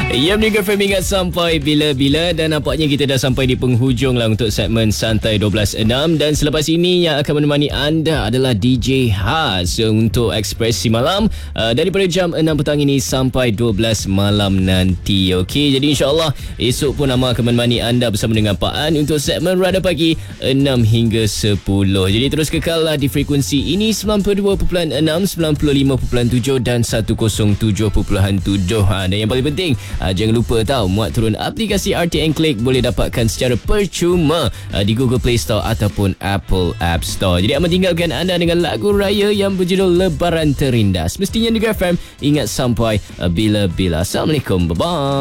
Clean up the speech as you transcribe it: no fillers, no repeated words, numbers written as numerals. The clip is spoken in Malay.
Ya, Mega FM ingat sampai bila-bila dan nampaknya kita dah sampai di penghujung lah untuk segmen Santai 12.6 dan selepas ini yang akan menemani anda adalah DJ Haz untuk Ekspresi Malam daripada jam 6 petang ini sampai 12 malam nanti. Okey, jadi insyaAllah esok pun Amal akan menemani anda bersama dengan Pak An untuk segmen Radar Pagi 6 hingga 10. Jadi terus kekallah di frekuensi ini 92.6, 95.7 dan 107.7. Dan yang paling penting, jangan lupa muat turun aplikasi RTN Click, boleh dapatkan secara percuma di Google Play Store ataupun Apple App Store. Jadi amat tinggalkan anda dengan lagu raya yang berjudul Lebaran Terindah. Semestinya Mega FM ingat sampai bila-bila. Assalamualaikum, bye-bye.